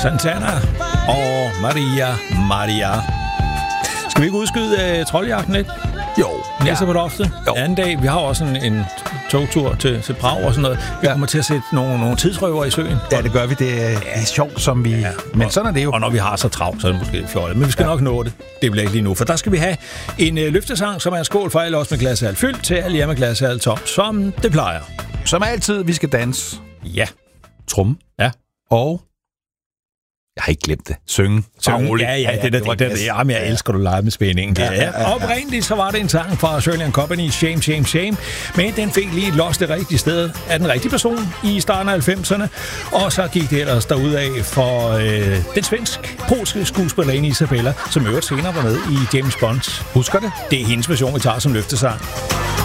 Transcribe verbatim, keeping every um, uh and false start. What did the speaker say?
Santana og Maria Maria. Skal vi ikke udskyde uh, trolljagten lidt? Jo. Næste på loftet. Anden dag. Vi har også en, en togtur til, til Prag og sådan noget. Vi ja. kommer til at sætte nogle, nogle tidsrøver i søen. Ja, det gør vi. Det er, det er sjovt, som vi... Ja. Men sådan er det jo. Og når vi har så travlt, så er det måske fjollet. Men vi skal ja. nok nå det. Det bliver ikke lige nu. For der skal vi have en uh, løftesang, som er en skål for alle os med glasshal fyldt, til alle jer med glasshal tom, som det plejer. Som altid, vi skal danse. Ja. Trum. Ja. Og... Jeg har ikke glemt det. Synge. Synge. Ja, ja, ja, det, det, det, det, det. Jamen, jeg elsker, du lege med spændingen. Ja, ja, ja, ja. Oprindeligt så var det en sang fra Shirley and Company, Shame, Shame, Shame. Men den fik lige lost det rigtige sted af den rigtige person i starten af halvfemserne. Og så gik det ellers derudad for øh, den svensk-polske skuespillerinde Isabella, som øvrigt senere var med i James Bond. Husker det? Det er hendes version, vi tager som løftesang.